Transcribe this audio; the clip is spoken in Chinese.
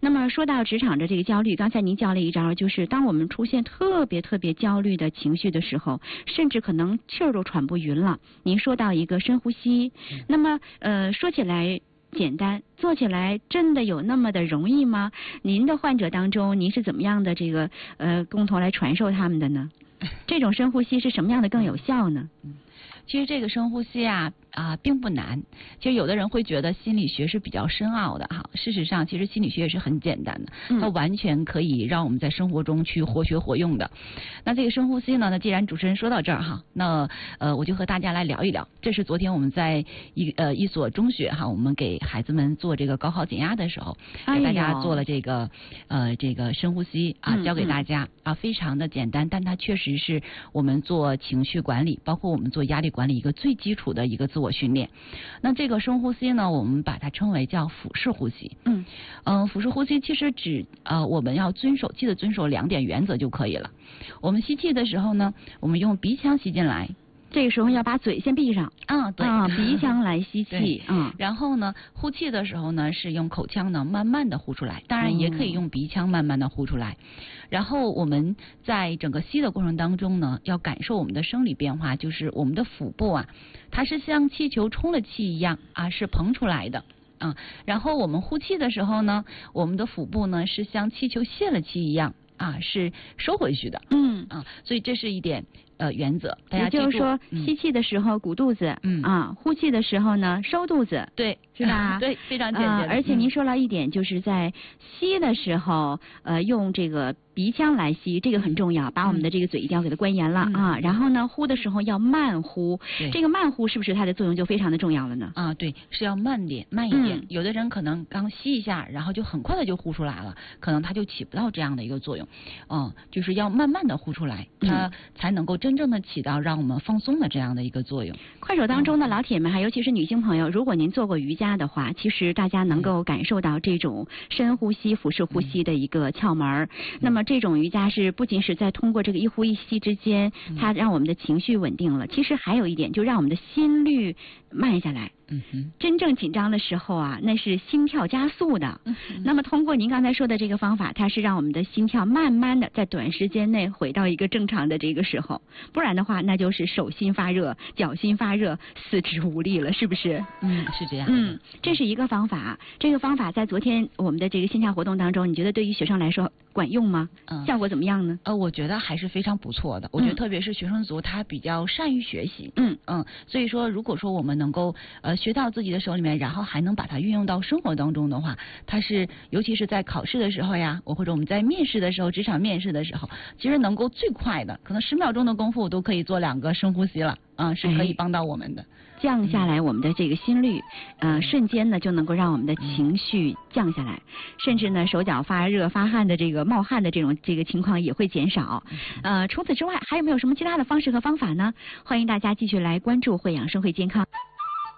那么说到职场的这个焦虑，刚才您教了一招，就是当我们出现特别焦虑的情绪的时候，甚至可能气儿都喘不匀了。您说到一个深呼吸，那么说起来简单，做起来真的有那么的容易吗？您的患者当中，您是怎么样的这个共同来传授他们的呢？这种深呼吸是什么样的更有效呢？ 其实这个深呼吸并不难。其实有的人会觉得心理学是比较深奥的哈，事实上其实心理学也是很简单的，它完全可以让我们在生活中去活学活用的。那这个深呼吸呢，那既然主持人说到这儿哈，那我就和大家来聊一聊。这是昨天我们在一所中学哈，我们给孩子们做这个高考减压的时候，给大家做了这个深呼吸教给大家非常的简单，但它确实是我们做情绪管理，包括我们做压力管理一个最基础的一个自我训练。那这个深呼吸呢，我们把它称为叫腹式呼吸。腹式呼吸其实我们要记得遵守2点原则就可以了。我们吸气的时候呢，我们用鼻腔吸进来。 这个时候要把嘴先闭上， 对， 鼻腔来吸气， 然后呢，呼气的时候呢，是用口腔呢慢慢的呼出来，当然也可以用鼻腔慢慢的呼出来。然后我们在整个吸的过程当中呢，要感受我们的生理变化，就是我们的腹部它是像气球充了气一样是膨出来的。然后我们呼气的时候呢，我们的腹部呢是像气球泄了气一样是收回去的。所以这是一点原则，大家记住。 也就是说，吸气的时候鼓肚子，呼气的时候呢收肚子， 对， 是吧？ 对，非常简单。 而且您说了一点，就是在吸的时候，用这个鼻腔来吸，这个很重要，把我们的这个嘴一定要给它关严了然后呢，呼的时候要慢呼，这个慢呼是不是它的作用就非常的重要了呢？ 对，是要慢一点。有的人可能刚吸一下，然后就很快的就呼出来了，可能它就起不到这样的一个作用。就是要慢慢的呼出来，它才能够真正的起到让我们放松的这样的一个作用。 快手当中的老铁们，尤其是女性朋友，如果您做过瑜伽的话，其实大家能够感受到这种深呼吸、腹式呼吸的一个窍门。那么这种瑜伽是不仅是在通过这个一呼一吸之间，它让我们的情绪稳定了，其实还有一点，就让我们的心率慢下来。真正紧张的时候那是心跳加速的。那么通过您刚才说的这个方法，它是让我们的心跳慢慢的在短时间内回到一个正常的这个时候，不然的话那就是手心发热、脚心发热、四肢无力了，是不是？ 是这样。 这是一个方法。这个方法在昨天我们的这个线下活动当中，你觉得对于学生来说管用吗？效果怎么样呢？ 我觉得还是非常不错的。我觉得特别是学生族，他比较善于学习。所以说如果说我们能够学到自己的手里面，然后还能把它运用到生活当中的话，它是尤其是在考试的时候呀，或者我们在面试的时候，职场面试的时候，其实能够最快的，可能10秒钟的功夫都可以做2个深呼吸了是可以帮到我们的。 降下来我们的这个心率，瞬间呢就能够让我们的情绪降下来，甚至呢手脚发热发汗的这个冒汗的这个情况也会减少。除此之外还有没有什么其他的方式和方法呢？欢迎大家继续来关注慧养生会健康。